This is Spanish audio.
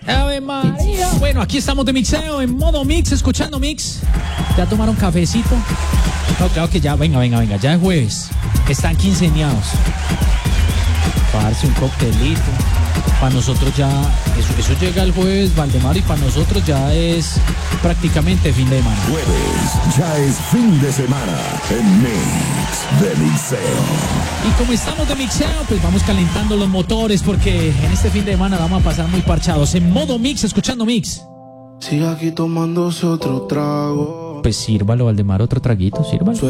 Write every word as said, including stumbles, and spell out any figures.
Ave María. Bueno, aquí estamos de mixeo, en modo mix, escuchando mix. ¿Ya tomaron cafecito? No, claro que ya, venga, venga, venga, ya es jueves. Están quinceañados. Para darse un coctelito. Para nosotros ya, eso, eso llega el jueves, Valdemar, y para nosotros ya es prácticamente fin de semana. Jueves, ya es fin de semana en Mix de Mixeo. Y como estamos de mixeo, pues vamos calentando los motores porque en este fin de semana vamos a pasar muy parchados. En modo mix, escuchando mix. Sigue aquí tomándose otro trago. Pues sírvalo, Valdemar, otro traguito, sírvalo.